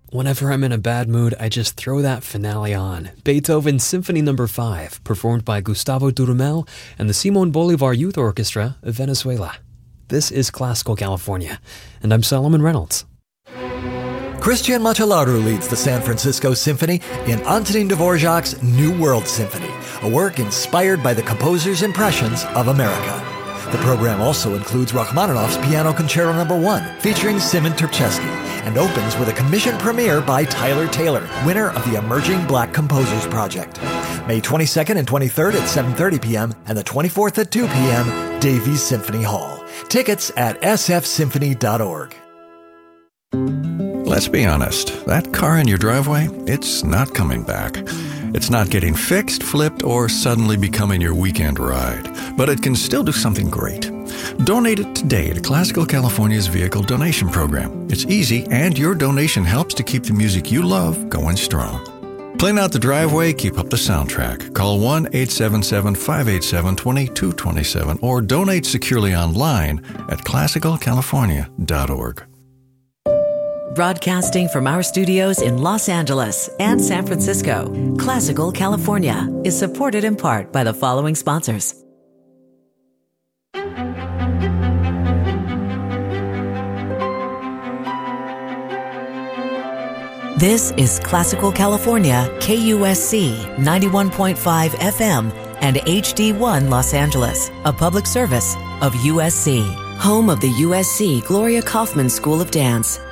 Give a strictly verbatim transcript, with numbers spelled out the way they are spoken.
Whenever I'm in a bad mood, I just throw that finale on. Beethoven Symphony Number five, performed by Gustavo Dudamel and the Simon Bolivar Youth Orchestra of Venezuela. This is Classical California, and I'm Solomon Reynolds. Christian Machalaru leads the San Francisco Symphony in Antonin Dvorak's New World Symphony, a work inspired by the composer's impressions of America. The program also includes Rachmaninoff's Piano Concerto Number one, featuring Simon Turczewski, and opens with a commission premiere by Tyler Taylor, winner of the Emerging Black Composers Project. May twenty-second and twenty-third at seven thirty p.m. and the twenty-fourth at two p.m., Davies Symphony Hall. Tickets at s f symphony dot org. Let's be honest, that car in your driveway, it's not coming back. It's not getting fixed, flipped, or suddenly becoming your weekend ride. But it can still do something great. Donate it today to Classical California's Vehicle Donation Program. It's easy, and your donation helps to keep the music you love going strong. Clean out the driveway, keep up the soundtrack. Call one eight seven seven, five eight seven, two two two seven or donate securely online at classical california dot org. Broadcasting from our studios in Los Angeles and San Francisco, Classical California is supported in part by the following sponsors. This is Classical California, K U S C ninety-one point five F M and H D one Los Angeles, a public service of U S C. Home of the U S C Gloria Kaufman School of Dance.